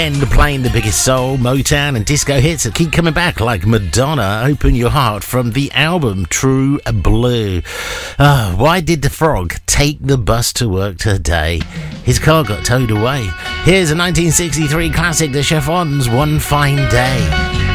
And playing the biggest soul, Motown and disco hits that keep coming back, like Madonna, Open Your Heart, from the album True Blue. Why did the frog take the bus to work today? His car got towed away. Here's a 1963 classic, The Chiffons, One Fine Day.